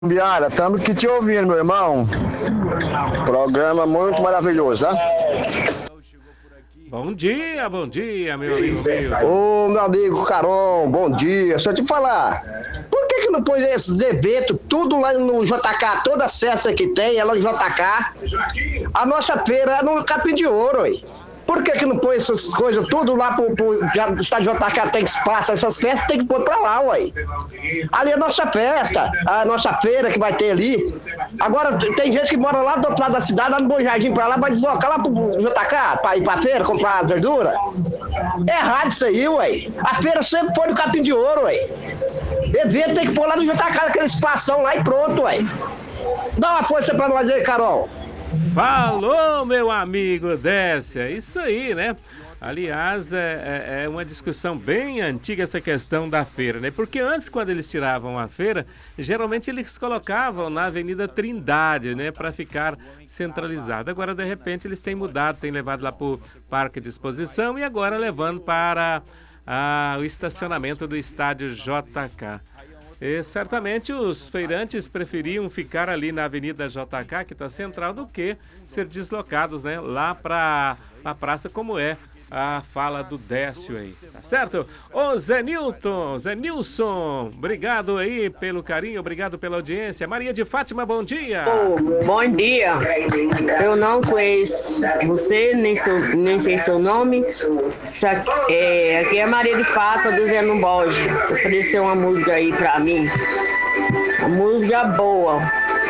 Biara, estamos aqui te ouvindo, meu irmão. Programa muito maravilhoso, tá? Bom dia, meu amigo meu. Ô, meu amigo Carol, bom dia. Deixa eu te falar. Por que não pôs esses eventos tudo lá no JK, toda a festa que tem, ela no JK? A nossa feira é no Capim de Ouro, ué. Por que não põe essas coisas tudo lá pro estádio JK, tem espaço, essas festas tem que pôr pra lá, ué. Ali é a nossa festa, a nossa feira que vai ter ali. Agora, tem gente que mora lá do outro lado da cidade, lá no Bom Jardim, pra lá, vai deslocar lá pro JK, pra ir pra feira, comprar as verduras. É errado isso aí, ué. A feira sempre foi no Capim de Ouro, ué. Evento tem que pôr lá no JK, aquele espação lá e pronto, ué. Dá uma força pra nós aí, Carol. Falou, meu amigo Décia, isso aí, né? Aliás, é uma discussão bem antiga essa questão da feira, né? Porque antes, quando eles tiravam a feira, geralmente eles colocavam na Avenida Trindade, né? Para ficar centralizado. Agora, de repente, eles têm mudado, têm levado lá para o Parque de Exposição e agora levando para o estacionamento do estádio JK. E certamente os feirantes preferiam ficar ali na Avenida JK, que está central, do que ser deslocados, né, lá para a praça, como é a fala do Décio aí, tá certo? Ô Zé Nilson, obrigado aí pelo carinho, obrigado pela audiência. Maria de Fátima, bom dia. Bom dia. Eu não conheço você, nem sei seu nome. Aqui é Maria de Fátima do Zé Borges. Ofereceu uma música aí pra mim. Uma música boa.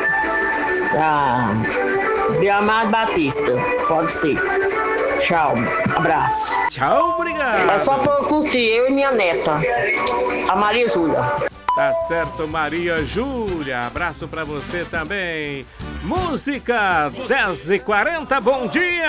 De Amado Batista. Pode ser. Tchau, abraço. Tchau, obrigado. É só pra eu curtir, eu e minha neta, a Maria Júlia. Tá certo, Maria Júlia. Abraço pra você também. Música 10h40, bom dia.